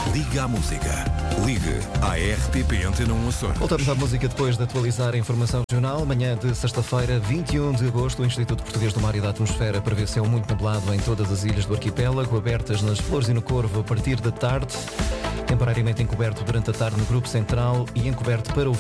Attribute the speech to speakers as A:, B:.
A: Liga à música. Ligue à RTP Antena 1 Açores.
B: Voltamos à música depois de atualizar a informação regional. Manhã de sexta-feira, 21 de agosto, o Instituto Português do Mar e da Atmosfera prevê céu muito nublado em todas as ilhas do arquipélago, abertas nas Flores e no Corvo a partir da tarde, temporariamente encoberto durante a tarde no Grupo Central e encoberto para o